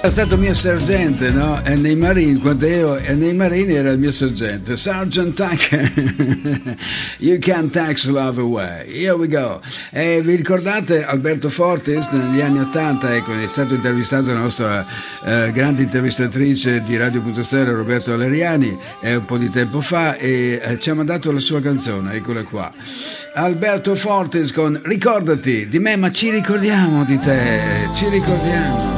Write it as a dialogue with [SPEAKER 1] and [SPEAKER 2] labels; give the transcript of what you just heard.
[SPEAKER 1] è stato mio sergente, no? E nei Marine, quando io e nei Marine era il mio sergente. Sergeant Tucker, you can tax love away. Here we go. E vi ricordate Alberto Fortis negli anni 80? Ecco, è stato intervistato la nostra grande intervistatrice di Radio.Stereo, Roberto Valeriani, un po' di tempo fa, e ci ha mandato la sua canzone, eccola qua. Alberto Fortis con Ricordati di me, ma ci ricordiamo di te, ci ricordiamo.